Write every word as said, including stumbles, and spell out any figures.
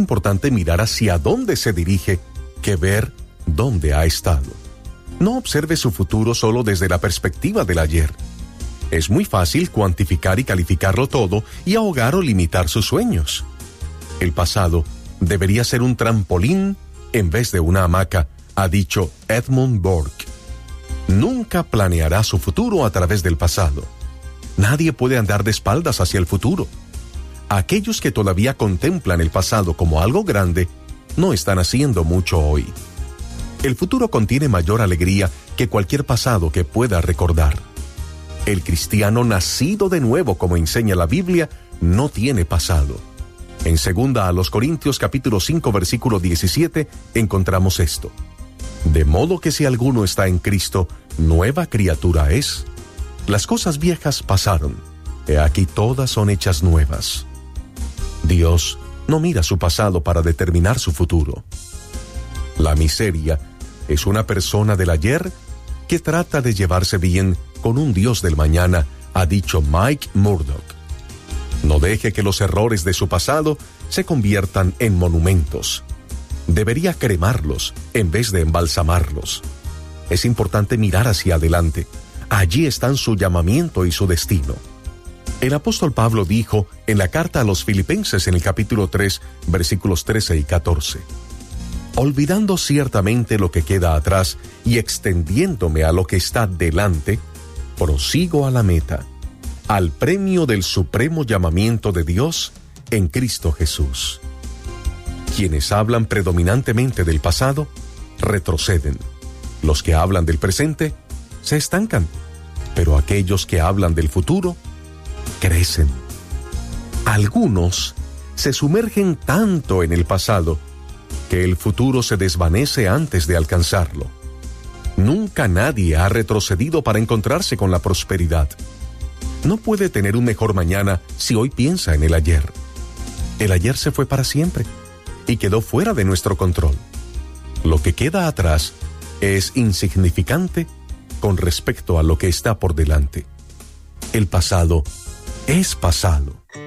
importante mirar hacia dónde se dirige que ver dónde ha estado. No observe su futuro solo desde la perspectiva del ayer. Es muy fácil cuantificar y calificarlo todo y ahogar o limitar sus sueños. El pasado debería ser un trampolín en vez de una hamaca, ha dicho Edmund Burke. Nunca planeará su futuro a través del pasado. Nadie puede andar de espaldas hacia el futuro. Aquellos que todavía contemplan el pasado como algo grande, no están haciendo mucho hoy. El futuro contiene mayor alegría que cualquier pasado que pueda recordar. El cristiano nacido de nuevo, como enseña la Biblia, no tiene pasado. En segunda a los Corintios capítulo cinco versículo diecisiete encontramos esto: de modo que si alguno está en Cristo, nueva criatura es. Las cosas viejas pasaron, he aquí todas son hechas nuevas. Dios no mira su pasado para determinar su futuro. La miseria es una persona del ayer que trata de llevarse bien con un Dios del mañana, ha dicho Mike Murdock. No deje que los errores de su pasado se conviertan en monumentos. Debería cremarlos en vez de embalsamarlos. Es importante mirar hacia adelante. Allí están su llamamiento y su destino. El apóstol Pablo dijo en la carta a los Filipenses en el capítulo tres, versículos trece y catorce: olvidando ciertamente lo que queda atrás y extendiéndome a lo que está delante, prosigo a la meta, al premio del supremo llamamiento de Dios en Cristo Jesús. Quienes hablan predominantemente del pasado, retroceden. Los que hablan del presente, se estancan. Pero aquellos que hablan del futuro, crecen. Algunos se sumergen tanto en el pasado que el futuro se desvanece antes de alcanzarlo. Nunca nadie ha retrocedido para encontrarse con la prosperidad. No puede tener un mejor mañana si hoy piensa en el ayer. El ayer se fue para siempre y quedó fuera de nuestro control. Lo que queda atrás es insignificante con respecto a lo que está por delante. El pasado es pasado.